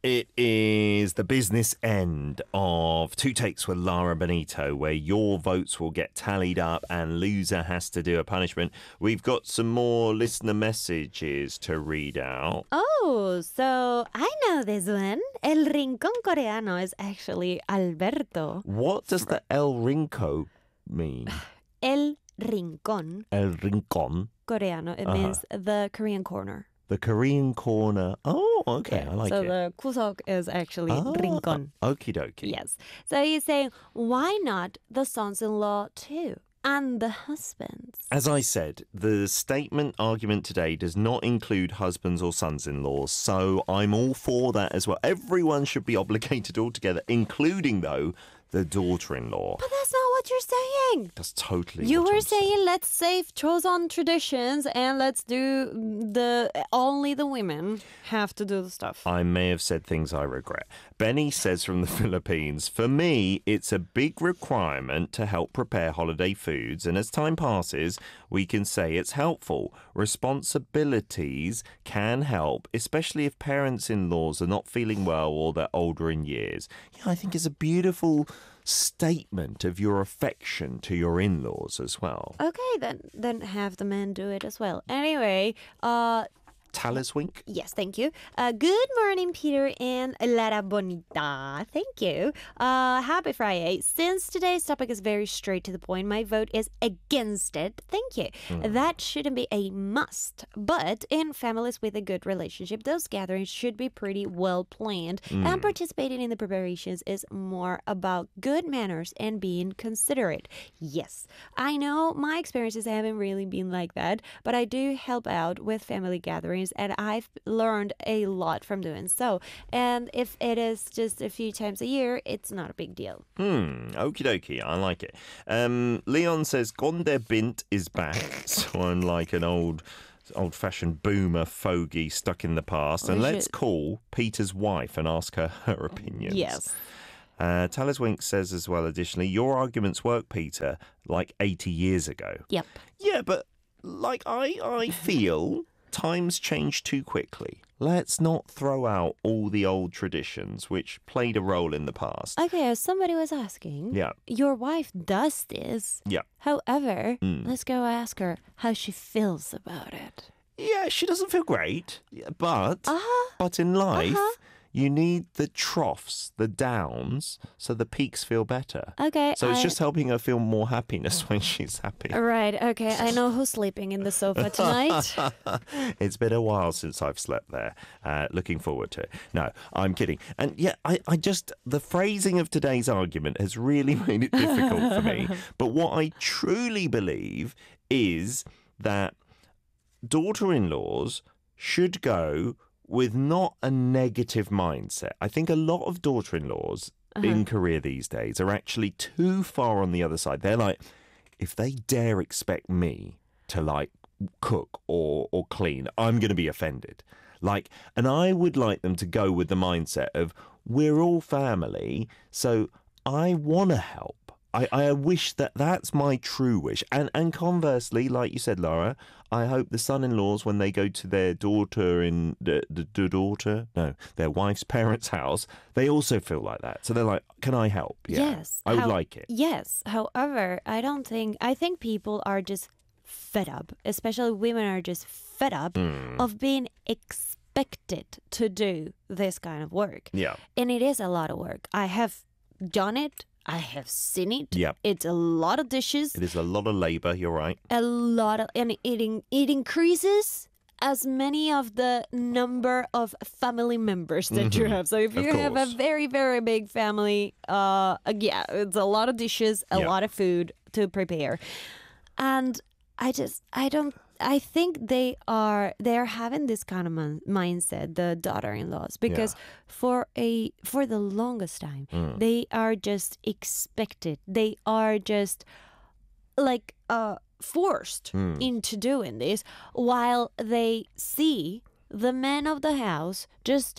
It is the business end of Two Takes with Lara Benito, where your votes will get tallied up and loser has to do a punishment. We've got some more listener messages to read out. Oh, so I know this one. El Rincón Coreano is actually Alberto. What does the El Rinco mean? El Rincón El Rincón. Coreano. It means the Korean corner. The Korean corner. Oh, okay. I like so it. the 구석 is actually Rincón. Okie dokie. Yes. So he's saying, why not the sons-in-law too? And the husbands. As I said, the statement argument today does not include husbands or sons-in-law, so I'm all for that as well. Everyone should be obligated altogether, including, though, the daughter-in-law. But that's not what you're saying. That's totally You what were I'm saying. let's save Choson traditions and let's do only the women have to do the stuff. I may have said things I regret. Benny says from the Philippines, for me, it's a big requirement to help prepare holiday foods, and as time passes, we can say it's helpful. Responsibilities can help, especially if parents-in-laws are not feeling well or they're older in years. Yeah, I think it's a beautiful statement of your affection to your in-laws as well. Okay, then have the men do it as well. Anyway, Taliswink? yes, thank you. Good morning, Peter and Lara Bonita. Thank you. Happy Friday. Since today's topic is very straight to the point, my vote is against it. Thank you. That shouldn't be a must. But in families with a good relationship, those gatherings should be pretty well planned. And participating in the preparations is more about good manners and being considerate. Yes, I know my experiences haven't really been like that, but I do help out with family gatherings. And I've learned a lot from doing so. And if it is just a few times a year, it's not a big deal. Okie dokie, I like it. Leon says Conde Bint is back, so I'm like an old-fashioned boomer fogey stuck in the past. And let's call Peter's wife and ask her opinions. Yes. Taliswink says as well, additionally, your arguments work, Peter, like 80 years ago. Yep. Yeah, but like I feel times change too quickly. Let's not throw out all the old traditions which played a role in the past. Okay, as somebody was asking, Yeah. your wife does this. Yeah. However, let's go ask her how she feels about it. Yeah, she doesn't feel great, but in life, you need the troughs, the downs, so the peaks feel better. Okay. So it's just helping her feel more happiness when she's happy. Right, okay. I know who's sleeping in the sofa tonight. It's been a while since I've slept there. Looking forward to it. No, I'm kidding. And yeah, I just, the phrasing of today's argument has really made it difficult for me. But what I truly believe is that daughter-in-laws should go with not a negative mindset. I think a lot of daughter-in-laws in Korea these days are actually too far on the other side. They're like, if they dare expect me to like cook or clean, I'm going to be offended. Like, and I would like them to go with the mindset of we're all family, so I want to help. I wish that's my true wish. And conversely, like you said, Laura, I hope the son-in-laws, when they go to their daughter in their wife's parents' house, they also feel like that. So they're like, can I help? Yeah. Yes. I would like it. Yes. However, I think people are just fed up, especially women are just fed up of being expected to do this kind of work. Yeah. And it is a lot of work. I have done it. I have seen it. Yep. It's a lot of dishes. It is a lot of labor, you're right. And it increases as many of the number of family members that you have. So if you have a very, very big family, yeah, it's a lot of dishes, a lot of food to prepare. And I think they're having this kind of mindset, the daughter-in-laws, because for the longest time they are just expected. They are just like forced into doing this, while they see the men of the house just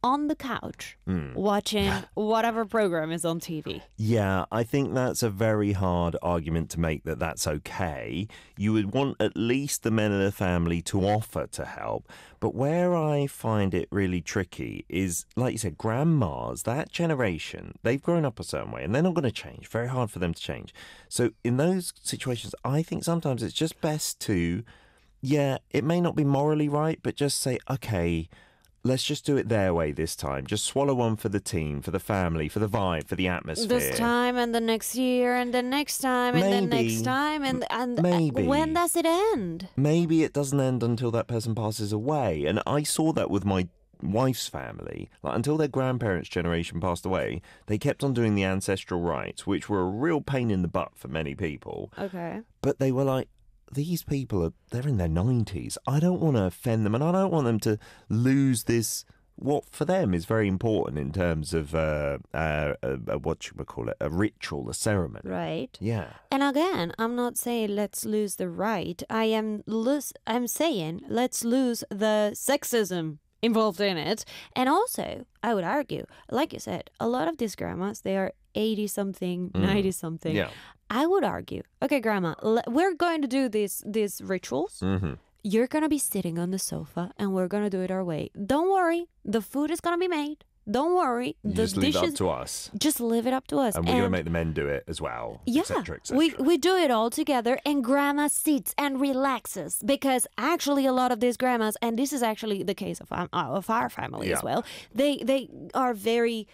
on the couch watching whatever program is on TV. Yeah, I think that's a very hard argument to make that that's okay. You would want at least the men of the family to offer to help. But where I find it really tricky is, like you said, grandmas, that generation, they've grown up a certain way and they're not going to change. Very hard for them to change. So in those situations, I think sometimes it's just best to, yeah, it may not be morally right, but just say, okay, let's just do it their way this time. Just swallow one for the team, for the family, for the vibe, for the atmosphere. This time and the next year and the next time and the next time. And maybe. When does it end? Maybe it doesn't end until that person passes away. And I saw that with my wife's family. Like, until their grandparents' generation passed away, they kept on doing the ancestral rites, which were a real pain in the butt for many people. Okay. But they were like, these people they're in their 90s. I don't want to offend them, and I don't want them to lose this, what for them is very important in terms of what you would call it, a ritual, a ceremony. Right. Yeah. And again, I'm not saying let's lose the right. I'm saying let's lose the sexism involved in it. And also, I would argue, like you said, a lot of these grandmas, they are 80-something, 90-something. Yeah. I would argue, okay, Grandma, we're going to do these rituals. Mm-hmm. You're going to be sitting on the sofa and we're going to do it our way. Don't worry. The food is going to be made. Don't worry. You the just leave dishes, it up to us. Just leave it up to us. And we're going to make the men do it as well. Yeah, et cetera, et cetera. we do it all together and Grandma sits and relaxes because actually a lot of these grandmas, and this is actually the case of our family as well, they are very...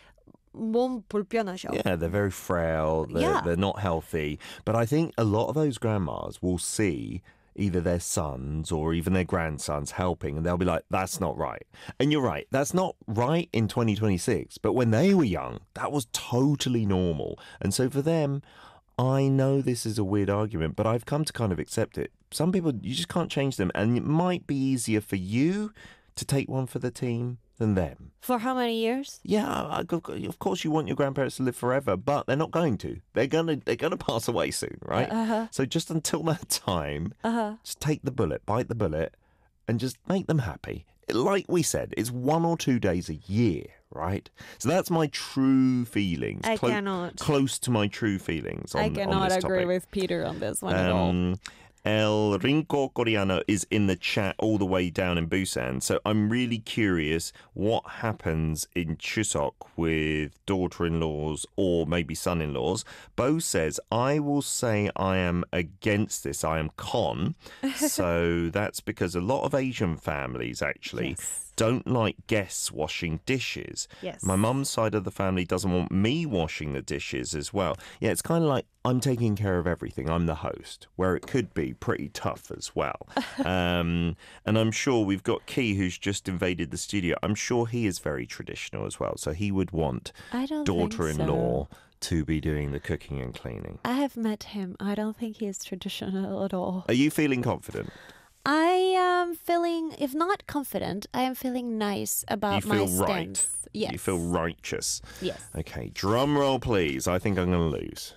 Yeah, they're very frail. They're not healthy. But I think a lot of those grandmas will see either their sons or even their grandsons helping, and they'll be like, that's not right. And you're right, that's not right in 2026. But when they were young, that was totally normal. And so for them, I know this is a weird argument, but I've come to kind of accept it. Some people, you just can't change them. And it might be easier for you to take one for the team than them. For how many years? Yeah, of course you want your grandparents to live forever, but they're not going to. They're gonna pass away soon, right? So just until that time, just take the bullet, bite the bullet, and just make them happy. Like we said, it's 1 or 2 days a year, right? So that's my true feelings. I cannot. Close to my true feelings on, I cannot this agree topic. with Peter on this one at all. El Rinco Coreano is in the chat all the way down in Busan. So I'm really curious what happens in Chuseok with daughter-in-laws or maybe son-in-laws. Bo says, I will say I am against this. I am con. So that's because a lot of Asian families actually don't like guests washing dishes. Yes. My mum's side of the family doesn't want me washing the dishes as well. Yeah, it's kind of like I'm taking care of everything. I'm the host, where it could be pretty tough as well. And I'm sure we've got Key, who's just invaded the studio. I'm sure he is very traditional as well. So he would want daughter-in-law to be doing the cooking and cleaning. I have met him. I don't think he is traditional at all. Are you feeling confident? I am feeling, if not confident, I am feeling nice about my stance. Right. Yes. You feel righteous. Yes. Okay, drum roll, please. I think I'm going to lose.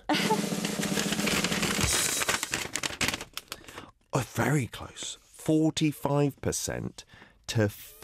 Very close. 45% to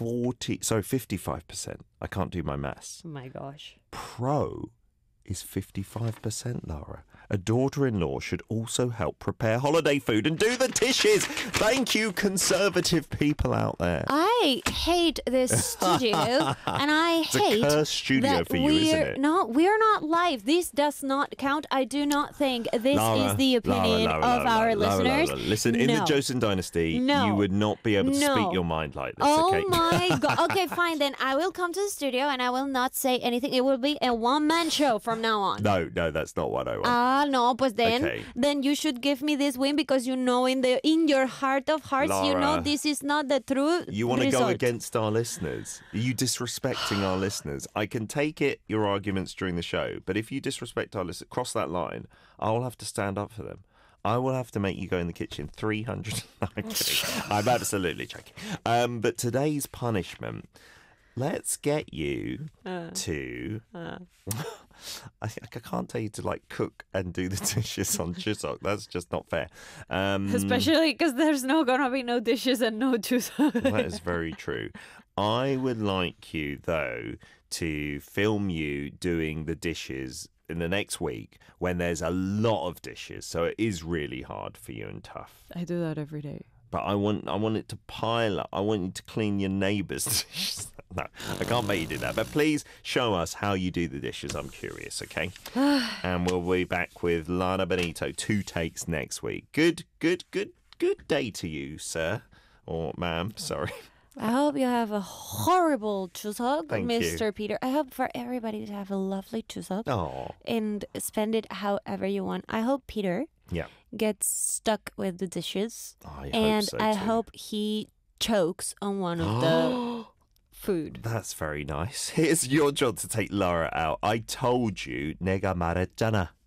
55%. I can't do my maths. Oh my gosh. Pro is 55%, Lara. A daughter-in-law should also help prepare holiday food and do the dishes. Thank you, conservative people out there. I hate this studio, and I hate a cursed studio that for you, isn't it? No, we're not live. This does not count. I do not think this is the opinion of our listeners. Listen, in the Joseon Dynasty, you would not be able to speak your mind like this. Oh my God. Okay, fine. Then I will come to the studio and I will not say anything. It will be a one-man show from now on. No, that's not what I want. No, but then you should give me this win because you know in your heart of hearts, Lara, you know this is not the true You want to result. go against our listeners? Are you disrespecting our listeners? I can take your arguments during the show, but if you disrespect our listeners, cross that line, I will have to stand up for them. I will have to make you go in the kitchen 300. No, I'm kidding. I'm absolutely joking. But today's punishment, let's get you to... I can't tell you to cook and do the dishes on Chuseok. That's just not fair. Especially because there's gonna be no dishes and no Chuseok. That is very true. I would like you, though, to film you doing the dishes in the next week when there's a lot of dishes. So it is really hard for you and tough. I do that every day. But I want it to pile up. I want you to clean your neighbour's dishes. No, I can't make you do that. But please show us how you do the dishes. I'm curious, okay? And we'll be back with Lara Bonito, 2 takes next week. Good day to you, sir. Or ma'am, sorry. I hope you have a horrible Chuseok, Thank Mr. you. Peter. I hope for everybody to have a lovely Chuseok Oh, and spend it however you want. I hope Peter yeah. gets stuck with the dishes. I hope And so I too. hope he chokes on one of the food. That's very nice. Here's your job to take Lara out. I told you, 내가 말했잖아.